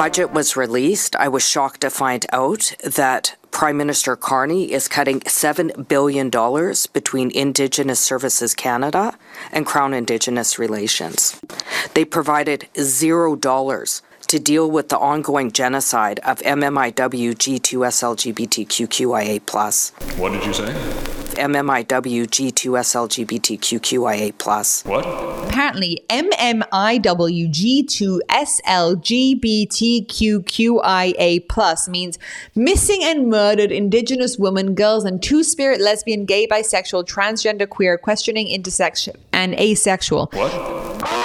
budget was released, I was shocked to find out that Prime Minister Carney is cutting $7 billion between Indigenous Services Canada and Crown Indigenous Relations. They provided $0 to deal with the ongoing genocide of MMIW G2SLGBTQIA+. What did you say? MMIW G2SLGBTQIA+. What? Apparently, MMIW G2SLGBTQIA+ means missing and murdered Indigenous women, girls, and two-spirit, lesbian, gay, bisexual, transgender, queer, questioning, intersex, and asexual. What?